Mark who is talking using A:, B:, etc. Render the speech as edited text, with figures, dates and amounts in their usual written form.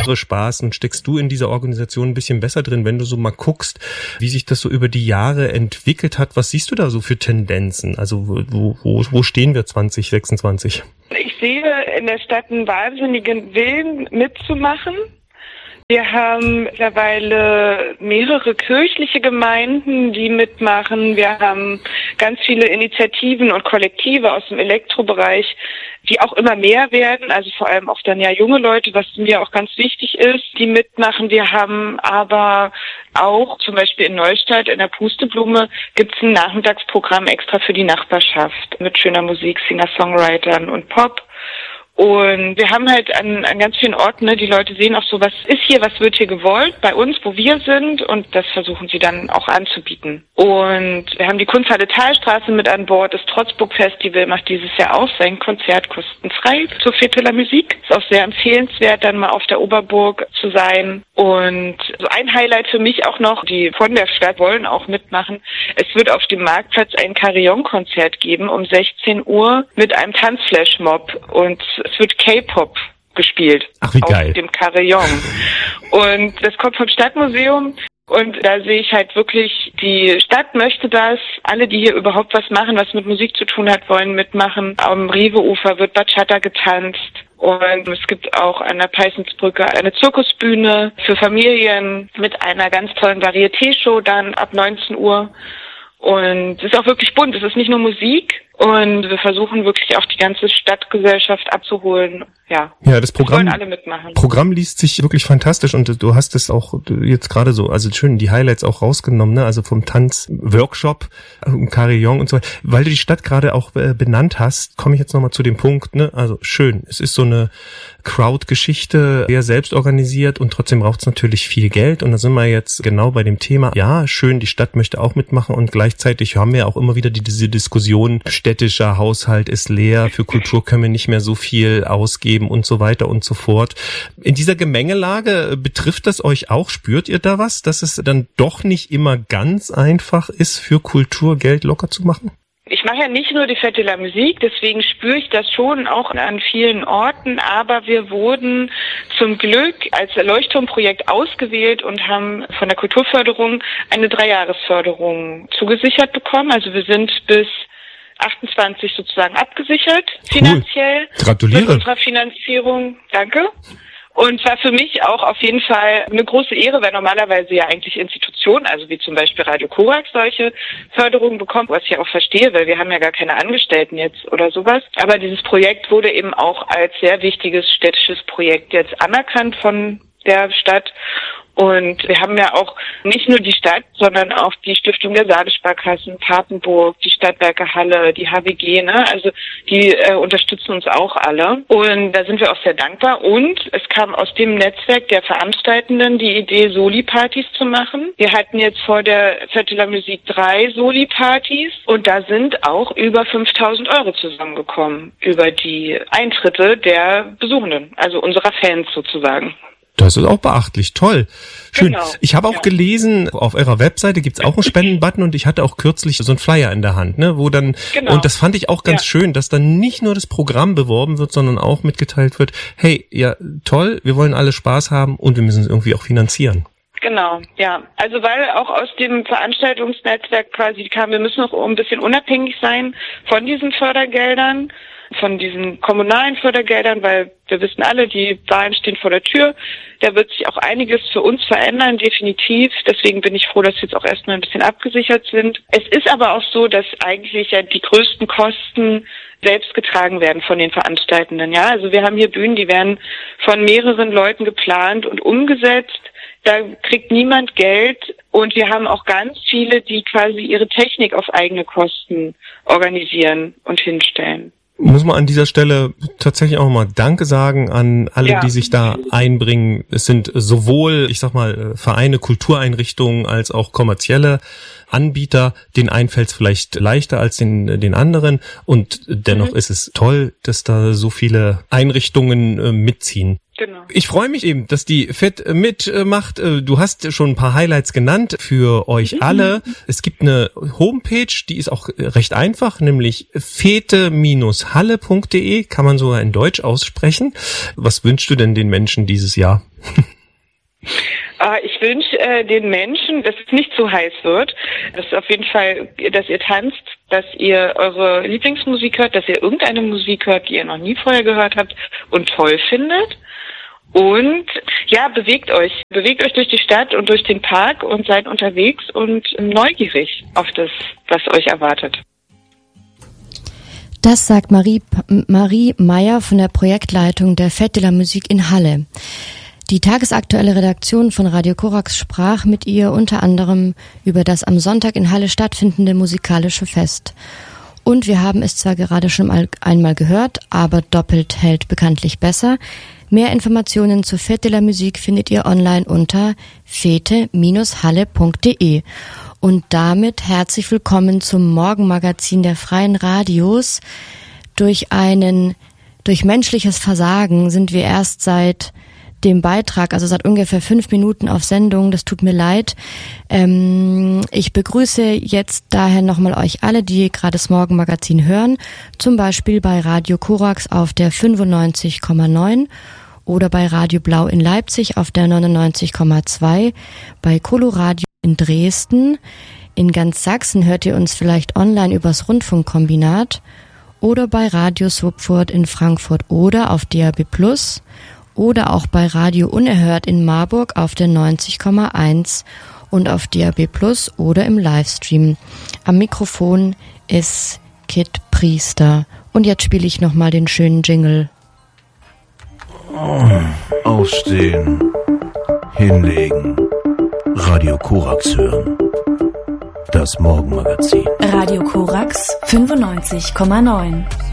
A: Irre Spaß. Und steckst du in dieser Organisation ein bisschen besser drin, wenn du so mal guckst, wie sich das so über die Jahre entwickelt hat? Was siehst du da so für Tendenzen? Also wo stehen wir 2026?
B: Ich sehe in der Stadt einen wahnsinnigen Willen mitzumachen. Wir haben mittlerweile mehrere kirchliche Gemeinden, die mitmachen. Wir haben ganz viele Initiativen und Kollektive aus dem Elektrobereich, die auch immer mehr werden, also vor allem auch dann ja junge Leute, was mir auch ganz wichtig ist, die mitmachen. Wir haben aber auch zum Beispiel in Neustadt in der Pusteblume gibt es ein Nachmittagsprogramm extra für die Nachbarschaft mit schöner Musik, Singer-Songwritern und Pop. Und wir haben halt an ganz vielen Orten, ne, die Leute sehen auch so, was ist hier, was wird hier gewollt bei uns, wo wir sind, und das versuchen sie dann auch anzubieten. Und wir haben die Kunsthalle Thalstraße mit an Bord. Das Trotzburg Festival macht dieses Jahr auch sein Konzert kostenfrei zur Fête de la Musique. Ist auch sehr empfehlenswert, dann mal auf der Oberburg zu sein. Und so ein Highlight für mich auch noch, die von der Stadt wollen auch mitmachen. Es wird auf dem Marktplatz ein Carillon-Konzert geben um 16 Uhr mit einem Tanzflashmob, und es wird K-Pop gespielt.
A: Ach, wie geil.
B: Auf dem Carillon. Und das kommt vom Stadtmuseum. Und da sehe ich halt wirklich, die Stadt möchte das. Alle, die hier überhaupt was machen, was mit Musik zu tun hat, wollen mitmachen. Am Rewe-Ufer wird Bachata getanzt. Und es gibt auch an der Peißensbrücke eine Zirkusbühne für Familien mit einer ganz tollen Varieté-Show dann ab 19 Uhr. Und es ist auch wirklich bunt. Es ist nicht nur Musik. Und wir versuchen wirklich auch die ganze Stadtgesellschaft abzuholen. Ja,
A: das Programm,
B: wollen alle mitmachen.
A: Programm liest sich wirklich fantastisch, und du hast es auch jetzt gerade so, also schön die Highlights auch rausgenommen, ne? Also vom Tanzworkshop, Carillon und so weiter. Weil du die Stadt gerade auch benannt hast, komme ich jetzt nochmal zu dem Punkt, ne? Also schön, es ist so eine Crowd-Geschichte, sehr selbst organisiert, und trotzdem braucht es natürlich viel Geld, und da sind wir jetzt genau bei dem Thema, ja, schön, die Stadt möchte auch mitmachen, und gleichzeitig haben wir auch immer wieder diese Diskussion, städtischer Haushalt ist leer, für Kultur können wir nicht mehr so viel ausgeben und so weiter und so fort. In dieser Gemengelage, betrifft das euch auch? Spürt ihr da was, dass es dann doch nicht immer ganz einfach ist, für Kultur Geld locker zu machen?
B: Ich mache ja nicht nur die Fête de la Musique, deswegen spüre ich das schon auch an vielen Orten, aber wir wurden zum Glück als Leuchtturmprojekt ausgewählt und haben von der Kulturförderung eine 3-Jahresförderung zugesichert bekommen. Also wir sind bis 28 sozusagen abgesichert, finanziell.
A: Cool. Gratuliere.
B: Mit unserer Finanzierung. Danke. Und war für mich auch auf jeden Fall eine große Ehre, weil normalerweise ja eigentlich Institutionen, also wie zum Beispiel Radio Korax, solche Förderungen bekommen, was ich ja auch verstehe, weil wir haben ja gar keine Angestellten jetzt oder sowas. Aber dieses Projekt wurde eben auch als sehr wichtiges städtisches Projekt jetzt anerkannt von der Stadt. Und wir haben ja auch nicht nur die Stadt, sondern auch die Stiftung der Saale-Sparkassen, Papenburg, die Stadtwerke Halle, die HWG, ne? Also die unterstützen uns auch alle. Und da sind wir auch sehr dankbar. Und es kam aus dem Netzwerk der Veranstaltenden die Idee, Soli-Partys zu machen. Wir hatten jetzt vor der Fête de la Musique 3 Soli-Partys. Und da sind auch über 5.000 Euro zusammengekommen über die Eintritte der Besuchenden, also unserer Fans sozusagen.
A: Das ist auch beachtlich, toll. Schön.
B: Genau.
A: Ich habe auch gelesen, auf eurer Webseite gibt's auch einen Spendenbutton, und ich hatte auch kürzlich so einen Flyer in der Hand, ne, wo dann, und das fand ich auch ganz schön, dass dann nicht nur das Programm beworben wird, sondern auch mitgeteilt wird, hey, ja, toll, wir wollen alle Spaß haben, und wir müssen es irgendwie auch finanzieren.
B: Genau, ja. Also weil auch aus dem Veranstaltungsnetzwerk quasi kam, wir müssen auch ein bisschen unabhängig sein von diesen Fördergeldern, von diesen kommunalen Fördergeldern, weil wir wissen alle, die Wahlen stehen vor der Tür. Da wird sich auch einiges für uns verändern, definitiv. Deswegen bin ich froh, dass wir jetzt auch erstmal ein bisschen abgesichert sind. Es ist aber auch so, dass eigentlich ja die größten Kosten selbst getragen werden von den Veranstaltenden. Ja, also wir haben hier Bühnen, die werden von mehreren Leuten geplant und umgesetzt. Da kriegt niemand Geld, und wir haben auch ganz viele, die quasi ihre Technik auf eigene Kosten organisieren und hinstellen.
A: Muss man an dieser Stelle tatsächlich auch mal Danke sagen an alle, die sich da einbringen. Es sind sowohl, ich sag mal, Vereine, Kultureinrichtungen als auch kommerzielle Anbieter. Den einen fällt es vielleicht leichter als den anderen, und dennoch ist es toll, dass da so viele Einrichtungen mitziehen.
B: Genau.
A: Ich freue mich eben, dass die FET mitmacht. Du hast schon ein paar Highlights genannt für euch alle. Es gibt eine Homepage, die ist auch recht einfach, nämlich fete-halle.de, kann man sogar in Deutsch aussprechen. Was wünschst du denn den Menschen dieses Jahr?
B: Ich wünsche den Menschen, dass es nicht zu heiß wird, dass auf jeden Fall, dass ihr tanzt, dass ihr eure Lieblingsmusik hört, dass ihr irgendeine Musik hört, die ihr noch nie vorher gehört habt und toll findet. Und ja, bewegt euch durch die Stadt und durch den Park und seid unterwegs und neugierig auf das, was euch erwartet.
C: Das sagt Marie Meyer von der Projektleitung der Fête de la Musique in Halle. Die tagesaktuelle Redaktion von Radio Korax sprach mit ihr unter anderem über das am Sonntag in Halle stattfindende musikalische Fest. Und wir haben es zwar gerade schon einmal gehört, aber doppelt hält bekanntlich besser. Mehr Informationen zu Fête de la Musique findet ihr online unter fete-halle.de. Und damit herzlich willkommen zum Morgenmagazin der Freien Radios. Durch menschliches Versagen sind wir erst seit dem Beitrag, also seit ungefähr 5 Minuten auf Sendung. Das tut mir leid. Ich begrüße jetzt daher nochmal euch alle, die gerade das Morgenmagazin hören, zum Beispiel bei Radio Korax auf der 95,9 oder bei Radio Blau in Leipzig auf der 99,2, bei Coloradio in Dresden. In ganz Sachsen hört ihr uns vielleicht online übers Rundfunkkombinat oder bei Radio Swupfurt in Frankfurt oder auf DAB+, oder auch bei Radio Unerhört in Marburg auf der 90,1 und auf DAB+ oder im Livestream. Am Mikrofon ist Kit Priester. Und jetzt spiele ich nochmal den schönen Jingle.
D: Aufstehen, hinlegen, Radio Korax hören. Das Morgenmagazin.
E: Radio Korax 95,9.